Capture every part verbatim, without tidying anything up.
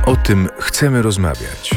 O tym chcemy rozmawiać.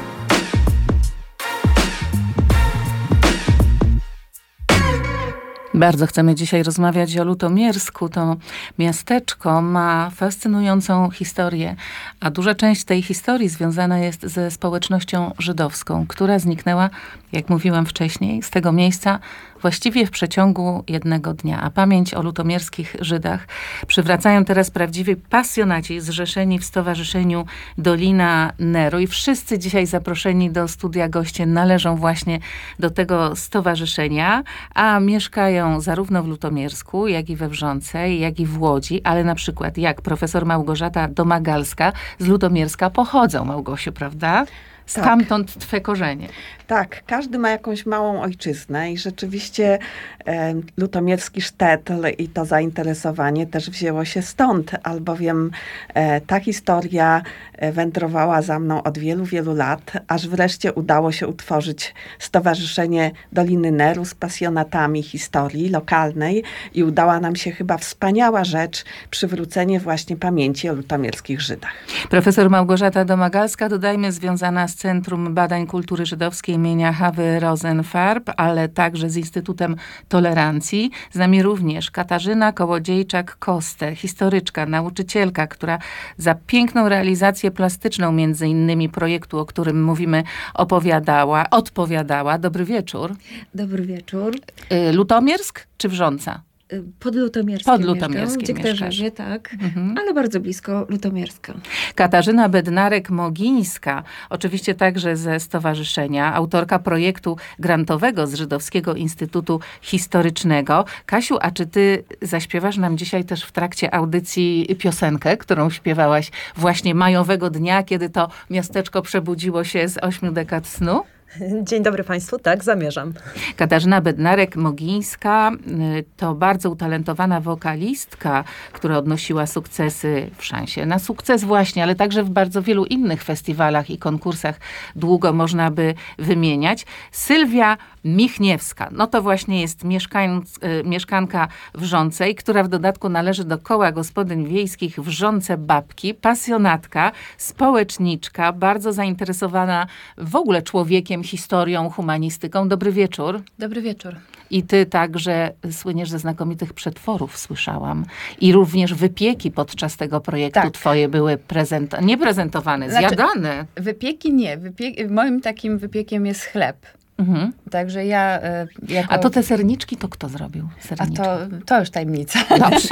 Bardzo chcemy dzisiaj rozmawiać o Lutomiersku. To miasteczko ma fascynującą historię, a duża część tej historii związana jest ze społecznością żydowską, która zniknęła, jak mówiłam wcześniej, z tego miejsca właściwie w przeciągu jednego dnia. A pamięć o lutomierskich Żydach przywracają teraz prawdziwi pasjonaci zrzeszeni w Stowarzyszeniu Dolina Neru. I wszyscy dzisiaj zaproszeni do studia goście należą właśnie do tego stowarzyszenia, a mieszkają zarówno w Lutomiersku, jak i we Wrzącej, jak i w Łodzi, ale na przykład jak profesor Małgorzata Domagalska z Lutomierska pochodzą, Małgosiu, prawda? Stamtąd tak. Twe korzenie. Tak, każdy ma jakąś małą ojczyznę i rzeczywiście e, lutomierski sztetl i to zainteresowanie też wzięło się stąd, albowiem e, ta historia wędrowała za mną od wielu, wielu lat, aż wreszcie udało się utworzyć Stowarzyszenie Doliny Neru z pasjonatami historii lokalnej i udała nam się chyba wspaniała rzecz, przywrócenie właśnie pamięci o lutomierskich Żydach. Profesor Małgorzata Domagalska, dodajmy, związana z Centrum Badań Kultury Żydowskiej imienia Hawy Rosenfarb, ale także z Instytutem Tolerancji. Z nami również Katarzyna Kołodziejczak-Koster, historyczka, nauczycielka, która za piękną realizację plastyczną między innymi projektu, o którym mówimy, opowiadała, odpowiadała. Dobry wieczór. Dobry wieczór. Lutomiersk czy Wrząca? Pod Lutomierskiem Pod Lutomierskiem mieszkam, w Dziegterzewie, tak, mhm. ale bardzo blisko Lutomierska. Katarzyna Bednarek-Mogińska, oczywiście także ze stowarzyszenia, autorka projektu grantowego z Żydowskiego Instytutu Historycznego. Kasiu, a czy ty zaśpiewasz nam dzisiaj też w trakcie audycji piosenkę, którą śpiewałaś właśnie majowego dnia, kiedy to miasteczko przebudziło się z ośmiu dekad snu? Dzień dobry Państwu, tak, zamierzam. Katarzyna Bednarek-Mogińska to bardzo utalentowana wokalistka, która odnosiła sukcesy w szansie na sukces właśnie, ale także w bardzo wielu innych festiwalach i konkursach długo można by wymieniać. Sylwia Michniewska, no to właśnie jest mieszkańc, mieszkanka Wrzącej, która w dodatku należy do Koła Gospodyń Wiejskich Wrzące Babki, pasjonatka, społeczniczka, bardzo zainteresowana w ogóle człowiekiem, historią, humanistyką. Dobry wieczór. Dobry wieczór. I ty także słyniesz ze znakomitych przetworów, słyszałam. I również wypieki podczas tego projektu tak. twoje były prezent- nie prezentowane, znaczy, zjadane. Wypieki nie. Wypie- moim takim wypiekiem jest chleb. Mhm. Także ja... Y, jako... A to te serniczki to kto zrobił? Serniczki? A to, to już tajemnica. Dobrze.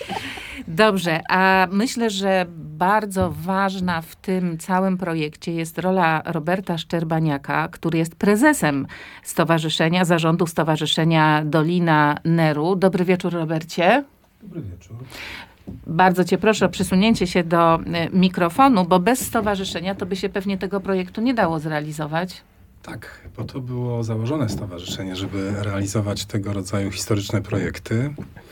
Dobrze, a myślę, że bardzo ważna w tym całym projekcie jest rola Roberta Szczerbaniaka, który jest prezesem stowarzyszenia, zarządu Stowarzyszenia Dolina Neru. Dobry wieczór, Robercie. Dobry wieczór. Bardzo cię proszę o przysunięcie się do mikrofonu, bo bez stowarzyszenia to by się pewnie tego projektu nie dało zrealizować. Tak, po to było założone stowarzyszenie, żeby realizować tego rodzaju historyczne projekty.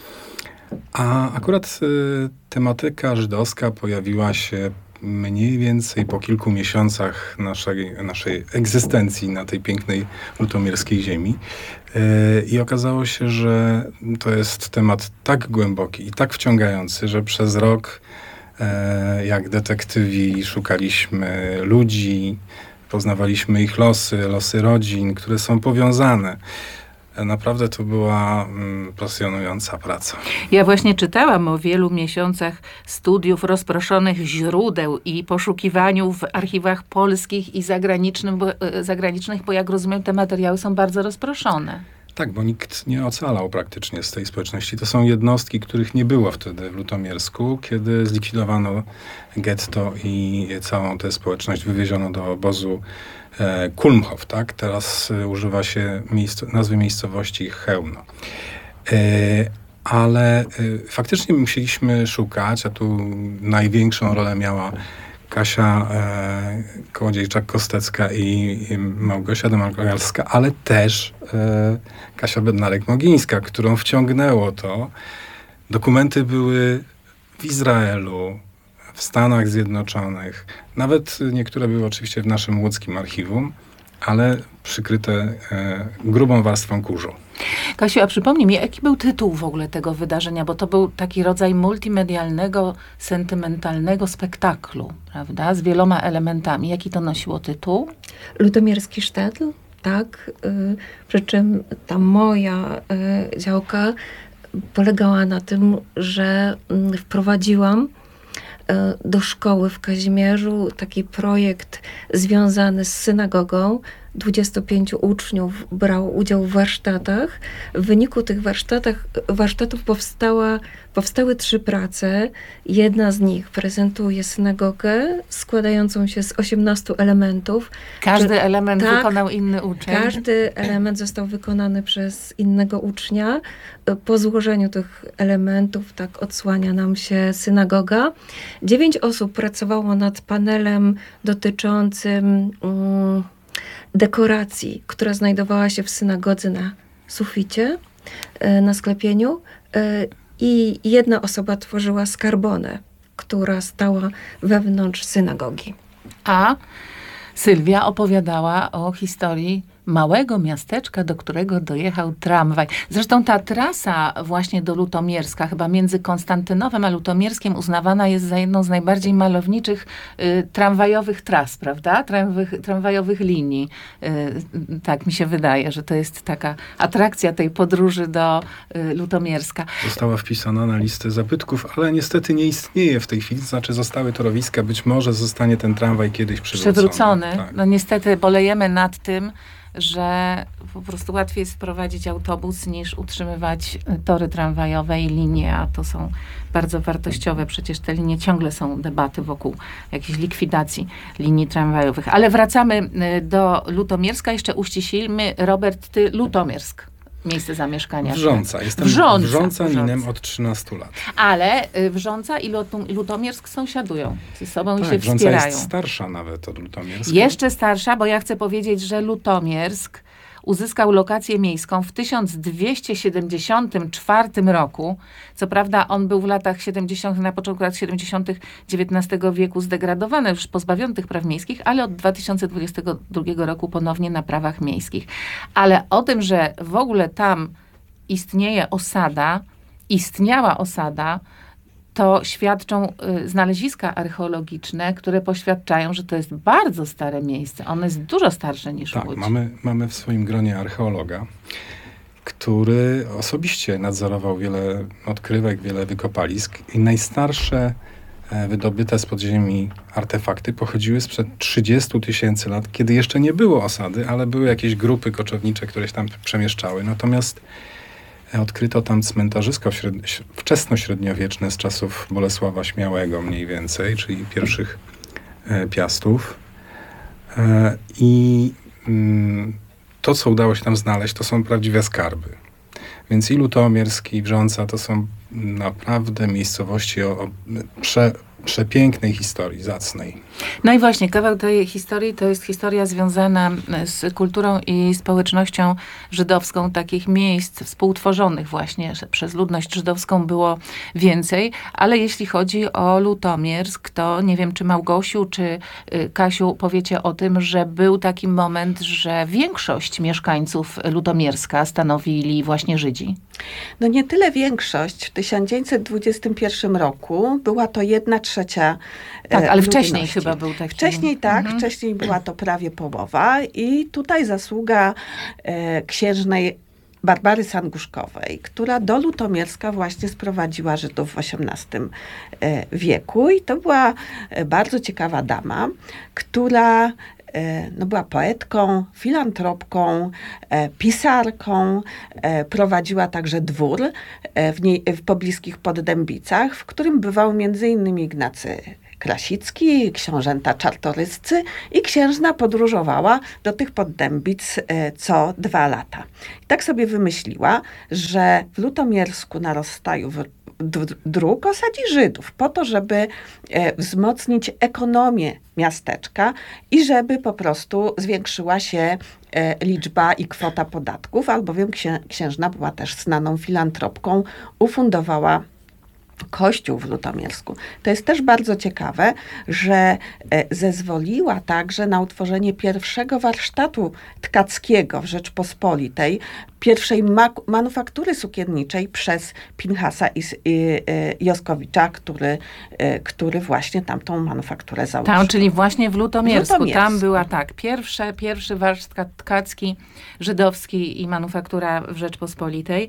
A akurat y, tematyka żydowska pojawiła się mniej więcej po kilku miesiącach naszej, naszej egzystencji na tej pięknej lutomierskiej ziemi. Y, I okazało się, że to jest temat tak głęboki i tak wciągający, że przez rok y, jak detektywi szukaliśmy ludzi, poznawaliśmy ich losy, losy rodzin, które są powiązane. Naprawdę to była mm, pasjonująca praca. Ja właśnie czytałam o wielu miesiącach studiów, rozproszonych źródeł i poszukiwaniu w archiwach polskich i zagranicznym, bo, zagranicznych, bo jak rozumiem, te materiały są bardzo rozproszone. Tak, bo nikt nie ocalał praktycznie z tej społeczności. To są jednostki, których nie było wtedy w Lutomiersku, kiedy zlikwidowano getto i całą tę społeczność wywieziono do obozu e, Kulmhof, tak? Teraz e, używa się miejsc, nazwy miejscowości Chełmno. E, ale e, faktycznie musieliśmy szukać, a tu największą rolę miała Kasia e, Kołodziejczak-Kostecka i, i Małgosia Domagalska, ale też e, Kasia Bednarek-Mogińska, którą wciągnęło to. Dokumenty były w Izraelu, w Stanach Zjednoczonych. Nawet niektóre były oczywiście w naszym łódzkim archiwum, ale przykryte e, grubą warstwą kurzu. Kasiu, a przypomnij mi, jaki był tytuł w ogóle tego wydarzenia, bo to był taki rodzaj multimedialnego, sentymentalnego spektaklu, prawda, z wieloma elementami. Jaki to nosiło tytuł? Lutomierski sztetl, tak. Y, przy czym ta moja y, działka polegała na tym, że y, wprowadziłam y, do szkoły w Kazimierzu taki projekt związany z synagogą. dwudziestu pięciu uczniów brało udział w warsztatach. W wyniku tych warsztatach, warsztatów powstała, powstały trzy prace. Jedna z nich prezentuje synagogę składającą się z osiemnastu elementów. Każdy Że- element tak, wykonał inny uczeń. Każdy element został wykonany przez innego ucznia. Po złożeniu tych elementów tak odsłania nam się synagoga. Dziewięć osób pracowało nad panelem dotyczącym mm, dekoracji, która znajdowała się w synagodze na suficie, e, na sklepieniu. E, I jedna osoba tworzyła skarbonę, która stała wewnątrz synagogi. A Sylwia opowiadała o historii małego miasteczka, do którego dojechał tramwaj. Zresztą ta trasa właśnie do Lutomierska, chyba między Konstantynowem a Lutomierskiem, uznawana jest za jedną z najbardziej malowniczych y, tramwajowych tras, prawda? Tramwajowych, tramwajowych linii. Y, tak mi się wydaje, że to jest taka atrakcja tej podróży do y, Lutomierska. Została wpisana na listę zabytków, ale niestety nie istnieje w tej chwili. To znaczy zostały torowiska, być może zostanie ten tramwaj kiedyś przywrócony. Przywrócony. Tak. No niestety bolejemy nad tym, że po prostu łatwiej jest wprowadzić autobus niż utrzymywać tory tramwajowe i linie, a to są bardzo wartościowe. Przecież te linie, ciągle są debaty wokół jakiejś likwidacji linii tramwajowych. Ale wracamy y, do Lutomierska. Jeszcze uściślmy, Robert, ty Lutomiersk. Miejsce zamieszkania. Wrząca. Jestem Wrząca. wrzącaninem Wrząca. od trzynastu lat. Ale y, Wrząca i Lutom- Lutomiersk sąsiadują ze sobą i Tak, się Wrząca wspierają. jest starsza nawet od Lutomierska. Jeszcze starsza, bo ja chcę powiedzieć, że Lutomiersk uzyskał lokację miejską w tysiąc dwieście siedemdziesiątym czwartym roku. Co prawda on był w latach siedemdziesiątych, na początku lat siedemdziesiątych dziewiętnastego wieku zdegradowany, już pozbawiony tych praw miejskich, ale od dwa tysiące dwudziestego drugiego roku ponownie na prawach miejskich. Ale o tym, że w ogóle tam istnieje osada, istniała osada, to świadczą y, znaleziska archeologiczne, które poświadczają, że to jest bardzo stare miejsce. Ono jest dużo starsze niż Tak, Łódź. mamy, mamy w swoim gronie archeologa, który osobiście nadzorował wiele odkrywek, wiele wykopalisk i najstarsze e, wydobyte z podziemi artefakty pochodziły sprzed trzydziestu tysięcy lat, kiedy jeszcze nie było osady, ale były jakieś grupy koczownicze, które się tam przemieszczały. Natomiast odkryto tam cmentarzysko śred- wczesnośredniowieczne z czasów Bolesława Śmiałego mniej więcej, czyli pierwszych e, piastów. E, I mm, to, co udało się tam znaleźć, to są prawdziwe skarby. Więc i Lutomiersk, i Wrząca to są naprawdę miejscowości o, o prze, przepięknej historii, zacnej. No i właśnie, kawał tej historii to jest historia związana z kulturą i społecznością żydowską. Takich miejsc współtworzonych właśnie przez ludność żydowską było więcej, ale jeśli chodzi o Lutomiersk, to nie wiem, czy Małgosiu, czy y, Kasiu powiecie o tym, że był taki moment, że większość mieszkańców Lutomierska stanowili właśnie Żydzi. No nie tyle większość. W tysiąc dziewięćset dwudziestym pierwszym roku była to jedna trzecia Tak, e, ale wcześniej ludności. chyba był taki... Wcześniej tak, Mhm. wcześniej była to prawie połowa i tutaj zasługa e, księżnej Barbary Sanguszkowej, która do Lutomierska właśnie sprowadziła Żydów w osiemnastym e, wieku i to była e, bardzo ciekawa dama, która e, no, była poetką, filantropką, e, pisarką, e, prowadziła także dwór e, w, niej, w pobliskich Poddębicach, w którym bywał między innymi Ignacy Krasicki, książęta czartoryscy i księżna podróżowała do tych Poddębic e, co dwa lata. I tak sobie wymyśliła, że w Lutomiersku na rozstaju w, d- dróg osadzi Żydów po to, żeby e, wzmocnić ekonomię miasteczka i żeby po prostu zwiększyła się e, liczba i kwota podatków, albowiem księ, księżna była też znaną filantropką, ufundowała Kościół w Lutomiersku. To jest też bardzo ciekawe, że zezwoliła także na utworzenie pierwszego warsztatu tkackiego w Rzeczpospolitej pierwszej ma- manufaktury sukienniczej przez Pinchasa Is- i, y, Joskowicza, który, y, który właśnie tamtą manufakturę założył. Tam, czyli właśnie w Lutomiersku. W Lutomiersku. Tam była tak, pierwsze, pierwszy warsztat tkacki żydowski i manufaktura w Rzeczpospolitej.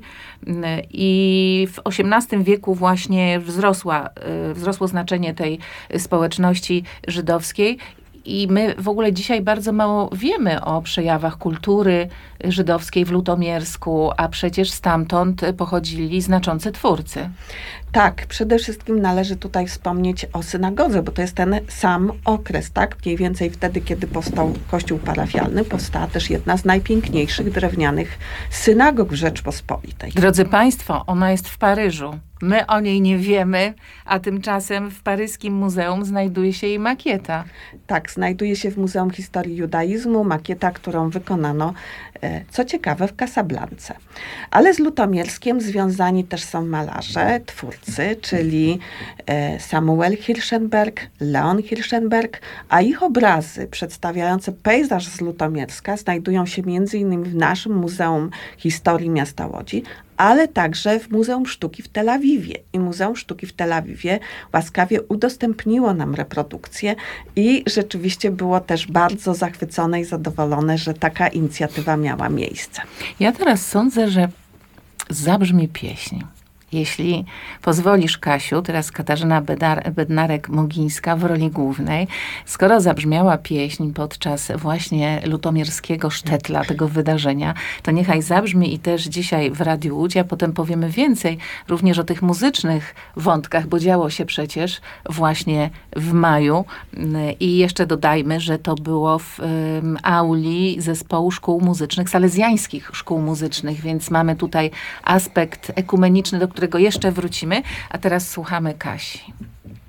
I w osiemnastym wieku właśnie wzrosła, y, wzrosło znaczenie tej społeczności żydowskiej. I my w ogóle dzisiaj bardzo mało wiemy o przejawach kultury żydowskiej w Lutomiersku, a przecież stamtąd pochodzili znaczący twórcy. Tak, przede wszystkim należy tutaj wspomnieć o synagodze, bo to jest ten sam okres, tak? Mniej więcej wtedy, kiedy powstał kościół parafialny, powstała też jedna z najpiękniejszych drewnianych synagog w Rzeczpospolitej. Drodzy Państwo, ona jest w Paryżu. My o niej nie wiemy, a tymczasem w paryskim muzeum znajduje się jej makieta. Tak, znajduje się w Muzeum Historii Judaizmu makieta, którą wykonano, e, co ciekawe, w Casablance. Ale z Lutomierskiem związani też są malarze, twórcy, czyli e, Samuel Hirschenberg, Leon Hirschenberg, a ich obrazy przedstawiające pejzaż z Lutomierska znajdują się między innymi w naszym Muzeum Historii Miasta Łodzi, ale także w Muzeum Sztuki w Tel Awiwie. I Muzeum Sztuki w Tel Awiwie łaskawie udostępniło nam reprodukcję i rzeczywiście było też bardzo zachwycone i zadowolone, że taka inicjatywa miała miejsce. Ja teraz sądzę, że zabrzmi pieśń. Jeśli pozwolisz, Kasiu, teraz Katarzyna Bedar- Bednarek-Mogińska w roli głównej, skoro zabrzmiała pieśń podczas właśnie lutomierskiego sztetla, tego wydarzenia, to niechaj zabrzmi i też dzisiaj w Radiu Łódź, a potem powiemy więcej również o tych muzycznych wątkach, bo działo się przecież właśnie w maju. I jeszcze dodajmy, że to było w um, auli Zespołu Szkół Muzycznych, Salezjańskich Szkół Muzycznych, więc mamy tutaj aspekt ekumeniczny, do którego jeszcze wrócimy, a teraz słuchamy Kasi.